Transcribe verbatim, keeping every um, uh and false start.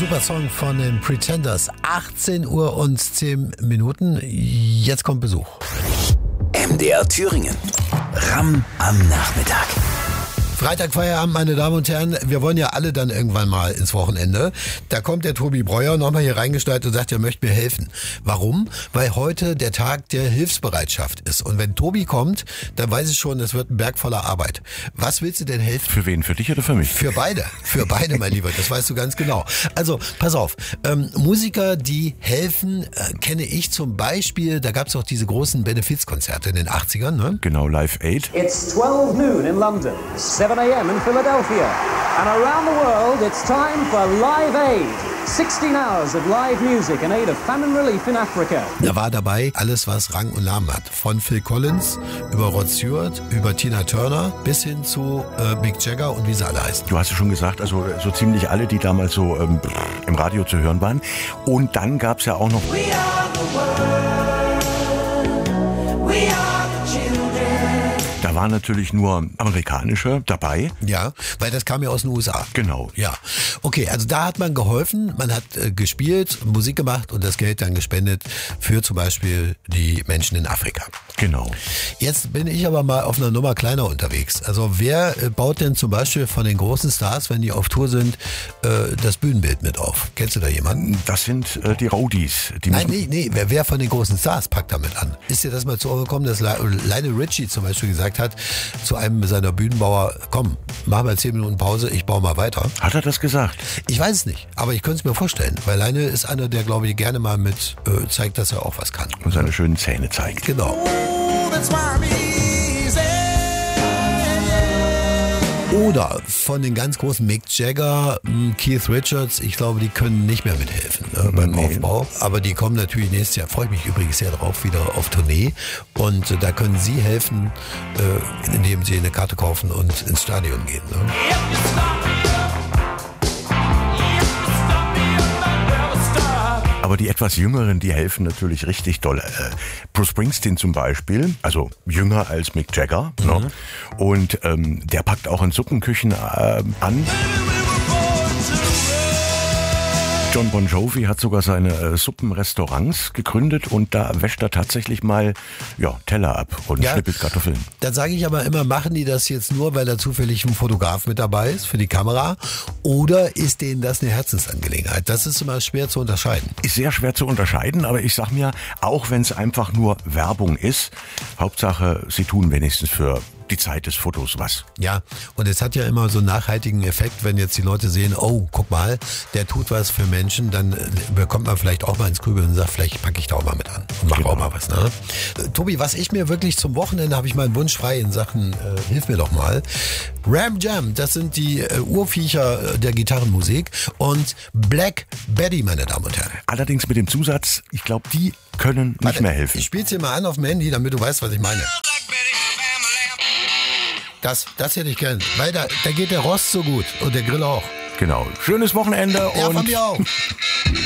Super Song von den Pretenders. achtzehn Uhr und zehn Minuten. Jetzt kommt Besuch. M D R Thüringen. Ram am Nachmittag. Freitag Feierabend, meine Damen und Herren. Wir wollen ja alle dann irgendwann mal ins Wochenende. Da kommt der Tobi Breuer nochmal hier reingestellt und sagt, er möchte mir helfen. Warum? Weil heute der Tag der Hilfsbereitschaft ist. Und wenn Tobi kommt, dann weiß ich schon, es wird ein Berg voller Arbeit. Was willst du denn helfen? Für wen? Für dich oder für mich? Für beide. Für beide, mein Lieber. Das weißt du ganz genau. Also, pass auf. Ähm, Musiker, die helfen, äh, kenne ich zum Beispiel, da gab es auch diese großen Benefizkonzerte in den achtzigern, ne? Genau, Live Aid. It's twelve noon in London, seven a.m. in Philadelphia. And around the world, it's time for Live Aid. sixteen hours of live music in aid of famine relief in Africa. Da war dabei alles, was Rang und Namen hat. Von Phil Collins über Rod Stewart, über Tina Turner bis hin zu äh, Mick Jagger und wie sie alle heißen. Du hast ja schon gesagt, also so ziemlich alle, die damals so ähm, im Radio zu hören waren. Und dann gab es ja auch noch... We are the world. We are the children. Da waren natürlich nur amerikanische dabei. Ja, weil das kam ja aus den U S A. Genau. Ja, okay, also da hat man geholfen, man hat äh, gespielt, Musik gemacht und das Geld dann gespendet für zum Beispiel die Menschen in Afrika. Genau. Jetzt bin ich aber mal auf einer Nummer kleiner unterwegs. Also wer äh, baut denn zum Beispiel von den großen Stars, wenn die auf Tour sind, äh, das Bühnenbild mit auf? Kennst du da jemanden? Das sind äh, die Roadies. Die Nein, nee, nee, wer, wer von den großen Stars packt damit an? Ist dir das mal zu Ohren gekommen, dass Lionel Richie zum Beispiel gesagt hat zu einem seiner Bühnenbauer, komm, mach mal zehn Minuten Pause, ich baue mal weiter. Hat er das gesagt? Ich weiß es nicht, aber ich könnte es mir vorstellen, weil Lionel ist einer, der, glaube ich, gerne mal mit äh, zeigt, dass er auch was kann. Und seine schönen Zähne zeigt. Genau. Oder von den ganz großen Mick Jagger, Keith Richards, ich glaube, die können nicht mehr mithelfen ne, beim Nee. Aufbau. Aber die kommen natürlich nächstes Jahr, freue ich mich übrigens sehr drauf, wieder auf Tournee. Und äh, da können sie helfen, äh, indem sie eine Karte kaufen und ins Stadion gehen. Ne? Aber die etwas Jüngeren, die helfen natürlich richtig doll. Äh, Bruce Springsteen zum Beispiel, also jünger als Mick Jagger. Mhm. Ne? Und ähm, der packt auch in Suppenküchen äh, an. John Bon Jovi hat sogar seine äh, Suppenrestaurants gegründet und da wäscht er tatsächlich mal ja, Teller ab und Ja. schnippelt Kartoffeln. Dann sage ich aber immer, machen die das jetzt nur, weil da zufällig ein Fotograf mit dabei ist für die Kamera? Oder ist denen das eine Herzensangelegenheit? Das ist immer schwer zu unterscheiden. Ist sehr schwer zu unterscheiden, aber ich sag mir, auch wenn es einfach nur Werbung ist, Hauptsache, sie tun wenigstens für die Zeit des Fotos was. Ja, und es hat ja immer so einen nachhaltigen Effekt, wenn jetzt die Leute sehen, oh, guck mal, der tut was für Menschen, dann äh, bekommt man vielleicht auch mal ins Grübeln und sagt, vielleicht packe ich da auch mal mit an und mache Genau. auch mal was. Ne? Äh, Tobi, was ich mir wirklich zum Wochenende, habe ich meinen Wunsch frei in Sachen, äh, hilf mir doch mal, Ram Jam, das sind die äh, Urviecher äh, der Gitarrenmusik und Black Betty, meine Damen und Herren. Allerdings mit dem Zusatz, ich glaube, die können nicht Warte, mehr helfen. Ich spiel's dir mal an auf dem Handy, damit du weißt, was ich meine. Das, das hätte ich gern, weil da, da geht der Rost so gut und der Grill auch. Genau. Schönes Wochenende Ja, und von mir auch.